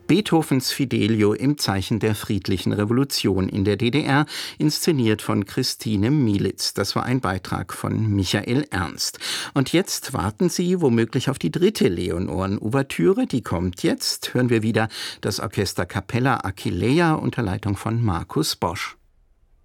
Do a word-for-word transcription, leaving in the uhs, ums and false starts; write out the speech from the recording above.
Beethovens Fidelio im Zeichen der friedlichen Revolution in der D D R, inszeniert von Christine Mielitz. Das war ein Beitrag von Michael Ernst. Und jetzt warten Sie womöglich auf die dritte Leonoren-Ouvertüre. Die kommt jetzt. Hören wir wieder das Orchester Capella Aquileia unter Leitung von Markus Bosch.